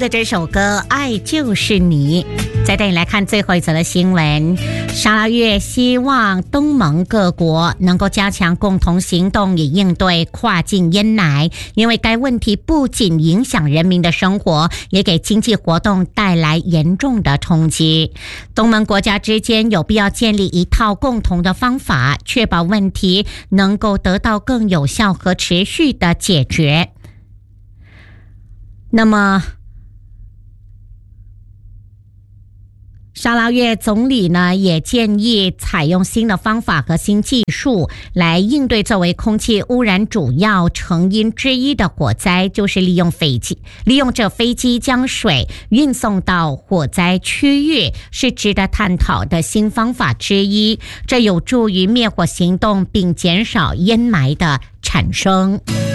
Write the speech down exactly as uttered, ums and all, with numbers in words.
的这首歌《爱就是你》。再带你来看最后一则的新闻。沙拉越希望东盟各国能够加强共同行动，以应对跨境淹奶，因为该问题不仅影响人民的生活，也给经济活动带来严重的冲击。东盟国家之间有必要建立一套共同的方法，确保问题能够得到更有效和持续的解决。那么沙拉越总理呢也建议采用新的方法和新技术来应对作为空气污染主要成因之一的火灾，就是利用飞机利用这飞机将水运送到火灾区域，是值得探讨的新方法之一。这有助于灭火行动并减少烟霾的产生。